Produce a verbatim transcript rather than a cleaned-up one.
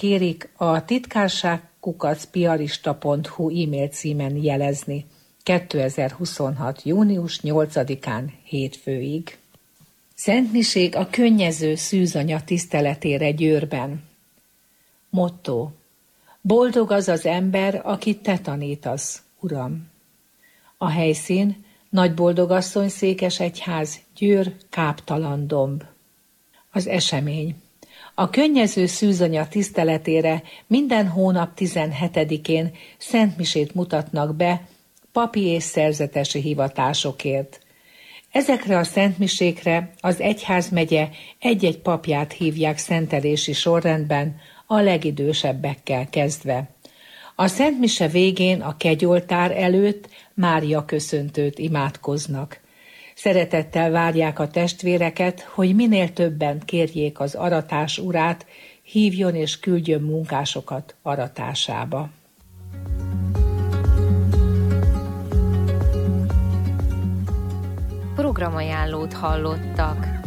kérik a titkárság kukac piarista pont hu e-mail címen jelezni kétezer-huszonhat. június nyolcadikán hétfőig. Szentmiség a könnyező szűzanya tiszteletére Győrben. Motto: boldog az az ember, akit te tanítasz, Uram. A helyszín: Nagyboldogasszony székesegyház, Győr, Káptalan-domb. Az esemény: a könnyező szűzanya tiszteletére minden hónap tizenhetedikén szentmisét mutatnak be papi és szerzetesi hivatásokért. Ezekre a szentmisékre az egyházmegye egy-egy papját hívják szentelési sorrendben, a legidősebbekkel kezdve. A szentmise végén a kegyoltár előtt Mária köszöntőt imádkoznak. Szeretettel várják a testvéreket, hogy minél többen kérjék az aratás urát, hívjon és küldjön munkásokat aratásába. Programajánlót hallottak.